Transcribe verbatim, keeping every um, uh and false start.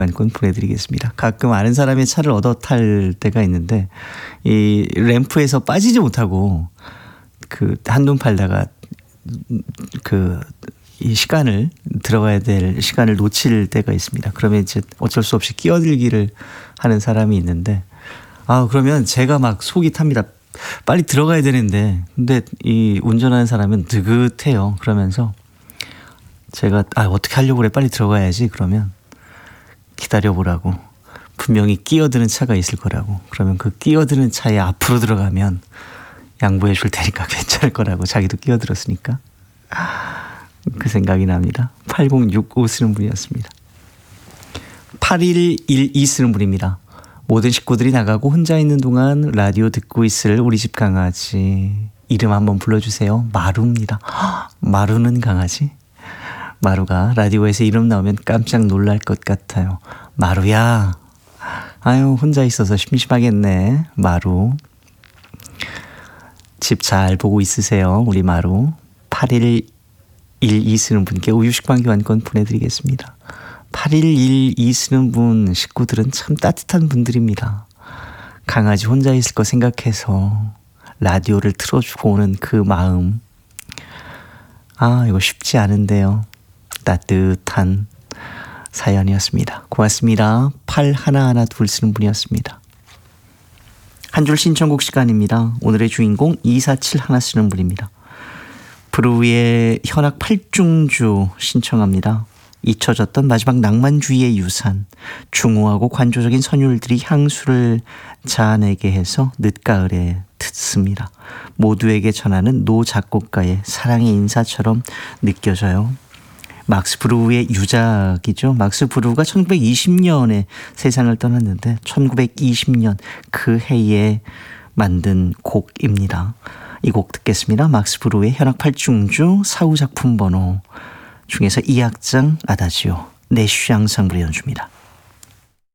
권 보내드리겠습니다. 가끔 아는 사람의 차를 얻어 탈 때가 있는데 이 램프에서 빠지지 못하고 그 한눈 팔다가 그 이 시간을 들어가야 될 시간을 놓칠 때가 있습니다. 그러면 이제 어쩔 수 없이 끼어들기를 하는 사람이 있는데 아 그러면 제가 막 속이 탑니다. 빨리 들어가야 되는데 근데 이 운전하는 사람은 느긋해요. 그러면서 제가 아 어떻게 하려고 그래 빨리 들어가야지 그러면 기다려보라고 분명히 끼어드는 차가 있을 거라고 그러면 그 끼어드는 차에 앞으로 들어가면 양보해 줄 테니까 괜찮을 거라고 자기도 끼어들었으니까 그 생각이 납니다. 팔공육오 쓰는 분이었습니다. 팔일일이 쓰는 분입니다. 모든 식구들이 나가고 혼자 있는 동안 라디오 듣고 있을 우리 집 강아지 이름 한번 불러주세요. 마루입니다. 마루는 강아지? 마루가 라디오에서 이름 나오면 깜짝 놀랄 것 같아요. 마루야. 아유 혼자 있어서 심심하겠네. 마루. 집 잘 보고 있으세요. 우리 마루. 팔일일이 쓰는 분께 우유식빵 교환권 보내드리겠습니다. 팔일일이 쓰는 분 식구들은 참 따뜻한 분들입니다. 강아지 혼자 있을 거 생각해서 라디오를 틀어주고 오는 그 마음. 아 이거 쉽지 않은데요. 따뜻한 사연이었습니다. 고맙습니다. 팔일일이 쓰는 분이었습니다. 한 줄 신청곡 시간입니다. 오늘의 주인공 이사칠일 쓰는 분입니다. 브루의 현악 팔중주 신청합니다. 잊혀졌던 마지막 낭만주의의 유산, 중후하고 관조적인 선율들이 향수를 자아내게 해서 늦가을에 듣습니다. 모두에게 전하는 노 작곡가의 사랑의 인사처럼 느껴져요. 막스 브루의 유작이죠. 막스 브루가 천구백이십 년에 세상을 떠났는데 천구백이십 년 그 해에 만든 곡입니다. 이 곡 듣겠습니다. 막스 브루의 현악 팔중주 사후 작품 번호 중에서 이 악장 아다지오 내쉬 항상 부르연줍니다.